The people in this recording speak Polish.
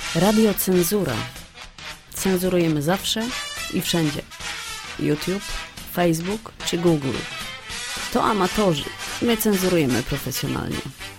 Radiocenzura. Cenzurujemy zawsze i wszędzie. YouTube, Facebook czy Google. To amatorzy. My cenzurujemy profesjonalnie.